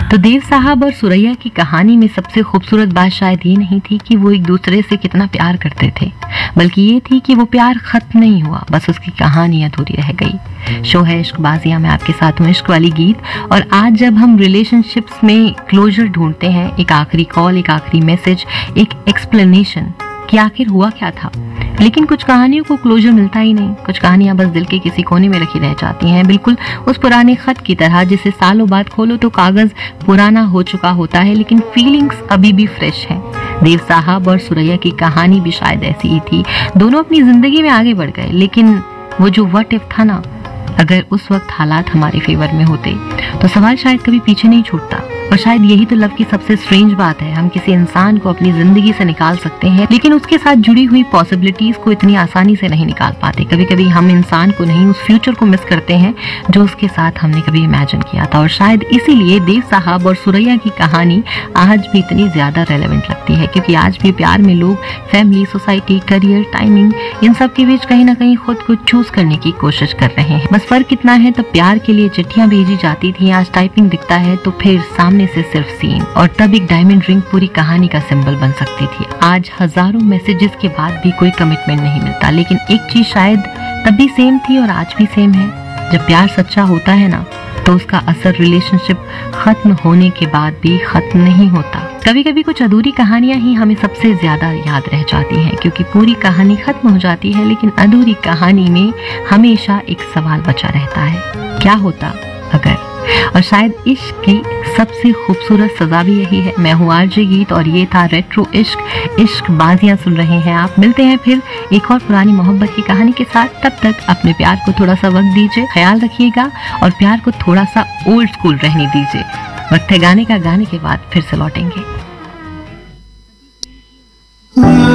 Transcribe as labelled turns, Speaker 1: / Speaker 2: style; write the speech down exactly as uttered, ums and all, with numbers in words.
Speaker 1: तो देव साहब और सुरैया की कहानी में सबसे खूबसूरत बात शायद ये नहीं थी कि वो एक दूसरे से कितना प्यार करते थे, बल्कि ये थी कि वो प्यार खत्म नहीं हुआ, बस उसकी कहानी अधूरी रह गई। शो है इश्क बाजियां, मैं आपके साथ हूँ इश्क वाली गीत। और आज जब हम रिलेशनशिप्स में क्लोजर ढूंढते हैं, एक आखिरी कॉल, एक आखिरी मैसेज, एक एक्सप्लेनेशन कि आखिर हुआ क्या था, लेकिन कुछ कहानियों को क्लोजर मिलता ही नहीं। कुछ कहानियां बस दिल के किसी कोने में रखी रह जाती हैं, बिल्कुल उस पुराने खत की तरह जिसे सालों बाद खोलो तो कागज पुराना हो चुका होता है, लेकिन फीलिंग्स अभी भी फ्रेश है। देव साहब और सुरैया की कहानी भी शायद ऐसी ही थी। दोनों अपनी जिंदगी में आगे बढ़ गए, लेकिन वो जो व्हाट इफ था ना, अगर उस वक्त हालात हमारे फेवर में होते तो सवाल शायद कभी पीछे नहीं छूटता। और शायद यही तो लव की सबसे स्ट्रेंज बात है, हम किसी इंसान को अपनी जिंदगी से निकाल सकते हैं, लेकिन उसके साथ जुड़ी हुई पॉसिबिलिटीज को इतनी आसानी से नहीं निकाल पाते। कभी कभी हम इंसान को नहीं, उस फ्यूचर को मिस करते हैं जो उसके साथ हमने कभी इमेजिन किया था। और शायद इसीलिए देव साहब और सुरैया की कहानी आज भी इतनी ज्यादा रेलेवेंट लगती है, क्योंकि आज भी प्यार में लोग फैमिली, सोसाइटी, करियर, टाइमिंग, इन सब के बीच कहीं ना कहीं खुद को चूज करने की कोशिश कर रहे हैं। बस फर्क इतना है, तब प्यार के लिए चिट्ठियां भेजी जाती थी, आज टाइपिंग दिखता है तो फिर सामने से सिर्फ सीन, और तब एक डायमंड रिंग पूरी कहानी का सिंबल बन सकती थी। आज हजारों मैसेजेस के बाद भी कोई कमिटमेंट नहीं मिलता, लेकिन एक चीज शायद तब भी सेम थी और आज भी सेम है। जब प्यार सच्चा होता है ना, तो उसका असर रिलेशनशिप खत्म होने के बाद भी खत्म नहीं होता। कभी कभी कुछ अधूरी कहानियां ही हमें सबसे ज्यादा याद रह जाती हैं, क्योंकि पूरी कहानी खत्म हो जाती है, लेकिन अधूरी कहानी में हमेशा एक सवाल बचा रहता है, क्या होता अगर। और शायद इश्क की सबसे खूबसूरत सजा भी यही है। मैं हूँ आरजे गीत और ये था रेट्रो इश्क। इश्क बाजियां सुन रहे हैं आप। मिलते हैं फिर एक और पुरानी मोहब्बत की कहानी के साथ। तब तक अपने प्यार को थोड़ा सा वक्त दीजिए, ख्याल रखिएगा और प्यार को थोड़ा सा ओल्ड स्कूल रहने दीजिए। वक्त है गाने का, गाने के बाद फिर से लौटेंगे।